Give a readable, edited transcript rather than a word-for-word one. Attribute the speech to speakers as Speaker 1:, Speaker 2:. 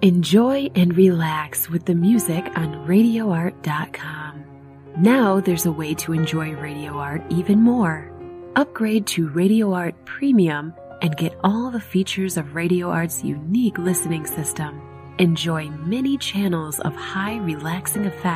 Speaker 1: Enjoy and relax with the music on RadioArt.com. Now there's a way to enjoy Radio Art even more. Upgrade to Radio Art Premium and get all the features of Radio Art's unique listening system. Enjoy many channels of high relaxing effects